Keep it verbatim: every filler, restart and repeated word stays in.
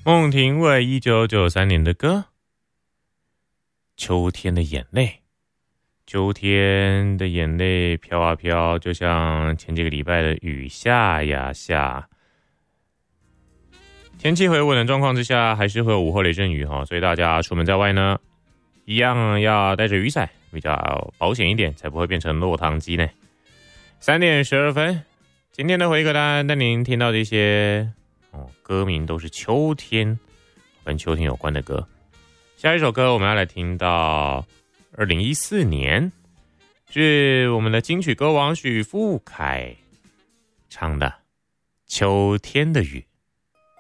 孟庭苇一九九三年的歌，秋天的眼泪。秋天的眼泪飘啊飘，就像前几个礼拜的雨下呀下。天气回稳的状况之下，还是会有午后雷阵雨哈，所以大家出门在外呢，一样要带着雨伞，比较保险一点，才不会变成落汤鸡呢。三点十二分，今天的回歌单带您听到这些哦，歌名都是秋天，跟秋天有关的歌。下一首歌我们要来听到二零一四年，是我们的金曲歌王许富凯唱的《秋天的雨》。